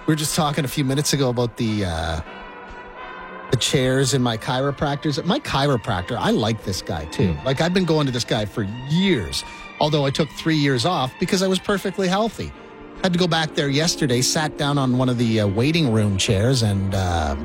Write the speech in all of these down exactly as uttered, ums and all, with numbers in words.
We were just talking a few minutes ago about the uh, the chairs in my chiropractors. My chiropractor, I like this guy too. Mm. Like I've been going to this guy for years, although I took three years off because I was perfectly healthy. Had to go back there yesterday, sat down on one of the uh, waiting room chairs, and uh,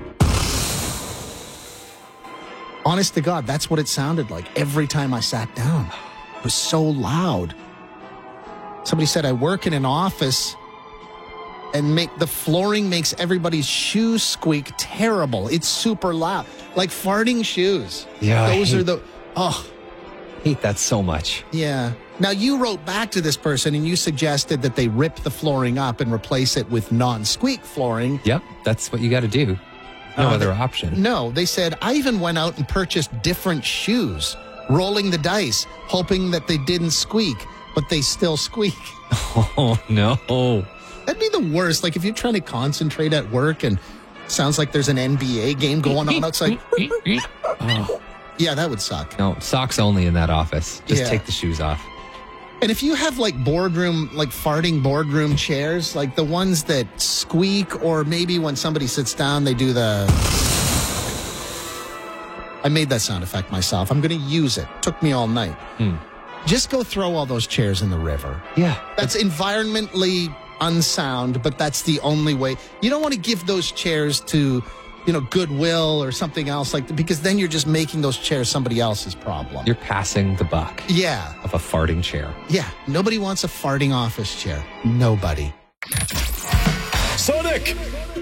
honest to God, that's what it sounded like every time I sat down. It was so loud. Somebody said I work in an office and make the flooring makes everybody's shoes squeak terrible. It's super loud, like farting shoes. Yeah, those I hate, are the oh, I hate that so much. Yeah. Now you wrote back to this person and you suggested that they rip the flooring up and replace it with non-squeak flooring. Yep, that's what you got to do. No uh, other option. No, they said I even went out and purchased different shoes, rolling the dice, hoping that they didn't squeak, but they still squeak. Oh no. That'd be the worst. Like if you're trying to concentrate at work and sounds like there's an N B A game going on outside. Oh. Yeah, that would suck. No, socks only in that office. Just Yeah. take the shoes off. And if you have like boardroom, like farting boardroom chairs, like the ones that squeak, or maybe when somebody sits down, they do the... I made that sound effect myself. I'm going to use it. Took me all night. Hmm. Just go throw all those chairs in the river. Yeah. That's environmentally unsound, but that's the only way. You don't want to give those chairs to, you know, Goodwill or something else like that, because then you're just making those chairs somebody else's problem. You're passing the buck. Yeah. Of a farting chair. Yeah. Nobody wants a farting office chair. Nobody. Sonic